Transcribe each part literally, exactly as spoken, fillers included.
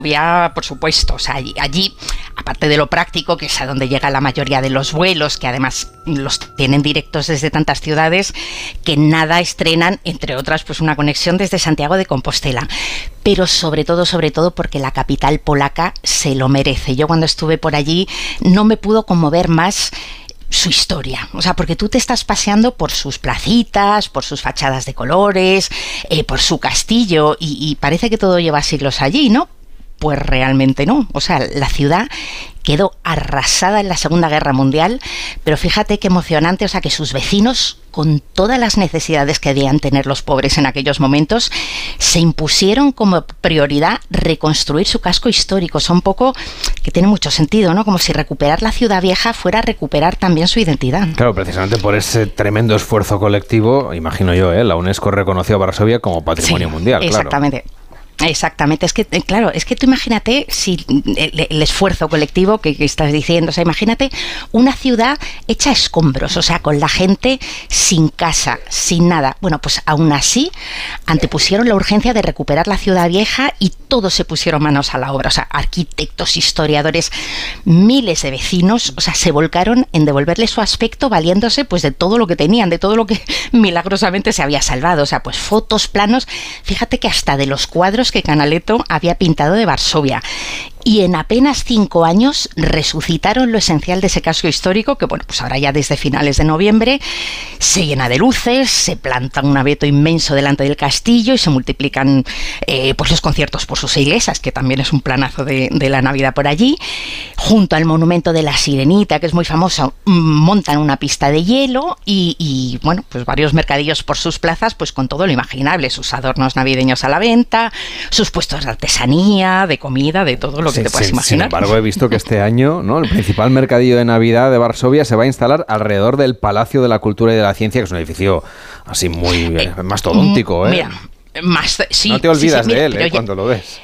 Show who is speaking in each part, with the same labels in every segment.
Speaker 1: por supuesto, o sea, allí, allí, aparte de lo práctico, que es a donde llega la mayoría de los vuelos, que además los tienen directos desde tantas ciudades, que nada estrenan, entre otras, pues una conexión desde Santiago de Compostela. Pero sobre todo, sobre todo, porque la capital polaca se lo merece. Yo cuando estuve por allí no me pudo conmover más su historia, o sea, porque tú te estás paseando por sus placitas, por sus fachadas de colores, eh, por su castillo, y, y parece que todo lleva siglos allí, ¿no? Pues realmente no. O sea, la ciudad quedó arrasada en la Segunda Guerra Mundial, pero fíjate qué emocionante, o sea, que sus vecinos, con todas las necesidades que debían tener los pobres en aquellos momentos, se impusieron como prioridad reconstruir su casco histórico. O sea, un poco que tiene mucho sentido, ¿no? Como si recuperar la ciudad vieja fuera a recuperar también su identidad.
Speaker 2: Claro, precisamente por ese tremendo esfuerzo colectivo, imagino yo, ¿eh? La UNESCO reconoció a Varsovia como Patrimonio
Speaker 1: Sí,
Speaker 2: Mundial,
Speaker 1: exactamente.
Speaker 2: Claro.
Speaker 1: Exactamente, es que, claro, es que tú imagínate si el, el esfuerzo colectivo que, que estás diciendo, o sea, imagínate una ciudad hecha a escombros, o sea, con la gente sin casa, sin nada. Bueno, pues aún así antepusieron la urgencia de recuperar la ciudad vieja y todos se pusieron manos a la obra, o sea, arquitectos, historiadores, miles de vecinos, o sea, se volcaron en devolverle su aspecto valiéndose pues de todo lo que tenían, de todo lo que milagrosamente se había salvado, o sea, pues fotos, planos, fíjate que hasta de los cuadros que Canaletto había pintado de Varsovia. Y en apenas cinco años resucitaron lo esencial de ese casco histórico, que bueno, pues ahora ya desde finales de noviembre se llena de luces, se planta un abeto inmenso delante del castillo y se multiplican eh, pues los conciertos por sus iglesias, que también es un planazo de, de la Navidad por allí. Junto al monumento de la Sirenita, que es muy famoso, montan una pista de hielo y, y bueno, pues varios mercadillos por sus plazas, pues con todo lo imaginable, sus adornos navideños a la venta, sus puestos de artesanía, de comida, de todo lo que sí, te puedas
Speaker 2: sí,
Speaker 1: imaginar.
Speaker 2: Sin embargo, he visto que este año, ¿no?, el principal mercadillo de Navidad de Varsovia se va a instalar alrededor del Palacio de la Cultura y de la Ciencia, que es un edificio así muy eh, mastodóntico, ¿eh?
Speaker 1: Mira, más, sí,
Speaker 2: no te olvidas
Speaker 1: sí, sí,
Speaker 2: de
Speaker 1: mira,
Speaker 2: él, ¿eh?,
Speaker 1: ya,
Speaker 2: cuando lo ves.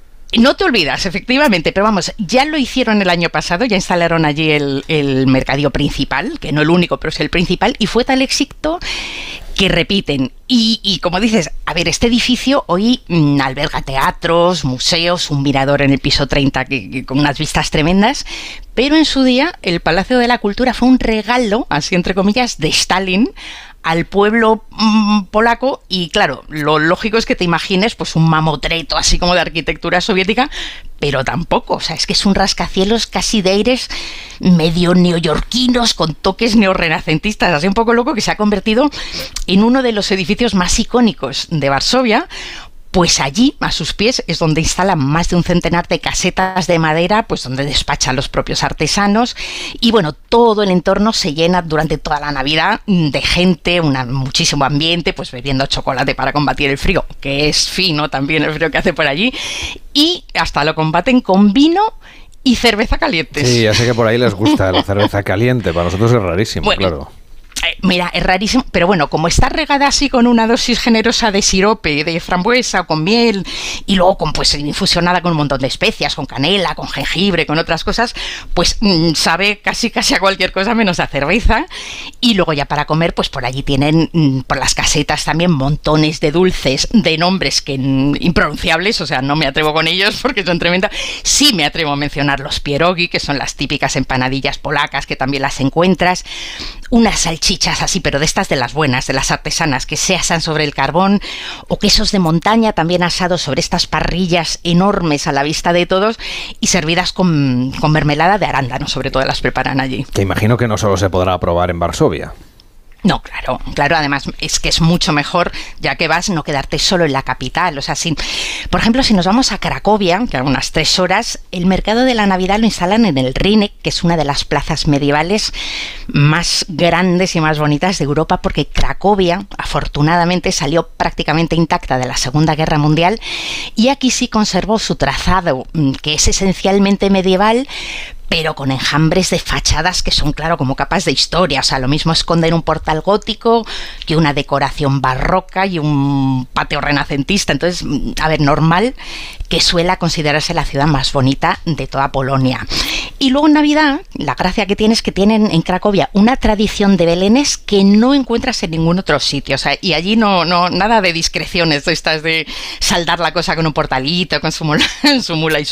Speaker 1: No te olvidas, efectivamente, pero vamos, ya lo hicieron el año pasado, ya instalaron allí el, el mercadillo principal, que no el único, pero es el principal, y fue tal éxito que repiten. Y, y como dices, a ver, este edificio hoy mmm, alberga teatros, museos, un mirador en el piso treinta que, que, con unas vistas tremendas, pero en su día el Palacio de la Cultura fue un regalo, así entre comillas, de Stalin al pueblo mmm, polaco, y claro, lo lógico es que te imagines pues un mamotreto así como de arquitectura soviética, pero tampoco, o sea, es que es un rascacielos casi de aires medio neoyorquinos con toques neorrenacentistas, así un poco loco, que se ha convertido en uno de los edificios más icónicos de Varsovia. Pues allí, a sus pies, es donde instalan más de un centenar de casetas de madera, pues donde despachan los propios artesanos. Y bueno, todo el entorno se llena durante toda la Navidad de gente, una, muchísimo ambiente, pues bebiendo chocolate para combatir el frío, que es fino también el frío que hace por allí. Y hasta lo combaten con vino y cerveza calientes.
Speaker 2: Sí, ya sé que por ahí les gusta la cerveza caliente, para nosotros es rarísimo, bueno, claro.
Speaker 1: Mira, es rarísimo, pero bueno, como está regada así con una dosis generosa de sirope, de frambuesa o con miel, y luego con, pues infusionada con un montón de especias, con canela, con jengibre, con otras cosas, pues mmm, sabe casi casi a cualquier cosa menos a cerveza. Y luego ya para comer, pues por allí tienen, mmm, por las casetas también, montones de dulces de nombres que mmm, impronunciables, o sea, no me atrevo con ellos porque son tremendas. Sí me atrevo a mencionar los pierogi, que son las típicas empanadillas polacas, que también las encuentras, unas salchichas así, pero de estas de las buenas, de las artesanas, que se asan sobre el carbón, o quesos de montaña también asados sobre estas parrillas enormes a la vista de todos y servidas con, con mermelada de arándano, sobre todo las preparan allí.
Speaker 2: Que imagino que no solo se podrá probar en Varsovia.
Speaker 1: No, claro, claro, además es que es mucho mejor, ya que vas, no quedarte solo en la capital. O sea, si, por ejemplo, si nos vamos a Cracovia, que a unas tres horas, el mercado de la Navidad lo instalan en el Rynek, que es una de las plazas medievales más grandes y más bonitas de Europa, porque Cracovia, afortunadamente, salió prácticamente intacta de la Segunda Guerra Mundial, y aquí sí conservó su trazado, que es esencialmente medieval, pero con enjambres de fachadas que son, claro, como capas de historia. O sea, lo mismo esconden un portal gótico que una decoración barroca y un patio renacentista. Entonces, a ver, normal que suela considerarse la ciudad más bonita de toda Polonia. Y luego en Navidad, la gracia que tiene es que tienen en Cracovia una tradición de belenes que no encuentras en ningún otro sitio. O sea, y allí no, no nada de discreciones, estas de saldar la cosa con un portalito, con su mula, su mula y